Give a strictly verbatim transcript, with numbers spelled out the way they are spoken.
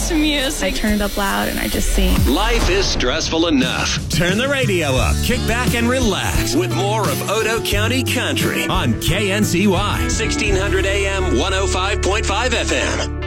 best music. I turn it up loud and I just sing. Life is stressful enough. Turn the radio up, kick back and relax with more of Odo County Country on K N C Y, sixteen hundred A M, one oh five point five F M.